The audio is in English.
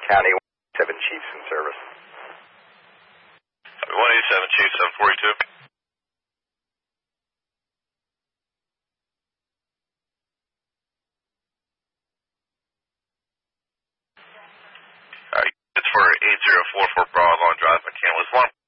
County, 7 Chiefs in service. 187 Chief, 742. It's for 8044 Broadlawn Drive, McCandless 1.